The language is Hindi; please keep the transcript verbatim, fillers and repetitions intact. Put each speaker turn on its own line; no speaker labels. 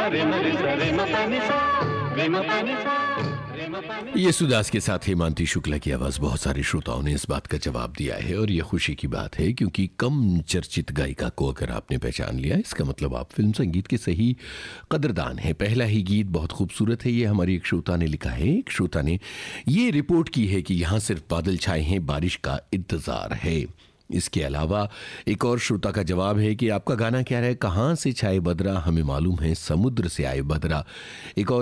येसुदास के साथ हेमांती शुक्ला की आवाज बहुत सारे श्रोताओं ने इस बात का जवाब दिया है और ये खुशी की बात है क्योंकि कम चर्चित गायिका को अगर आपने पहचान लिया इसका मतलब आप फिल्म संगीत के सही कदरदान हैं। पहला ही गीत बहुत खूबसूरत है, ये हमारी एक श्रोता ने लिखा है। एक श्रोता ने ये रिपोर्ट की है कि यहाँ सिर्फ बादल छाए हैं, बारिश का इंतजार है। इसके अलावा एक और श्रोता का जवाब है कि आपका गाना क्या है, कहाँ से छाए बदरा, हमें मालूम है समुद्र से आए बदरा। एक और